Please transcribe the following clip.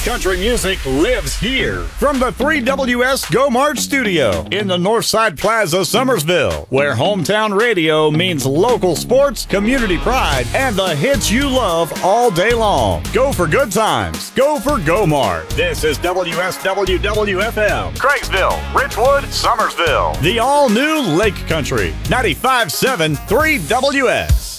country music lives here. From the 3WS Go March studio in the Northside Plaza, Summersville, where hometown radio means local sports, community pride, and the hits you love all day long. Go for good times. Go for Go March. This is WSWWFM, Craigsville, Richwood, Summersville. The all-new Lake Country, 95.7 3WS.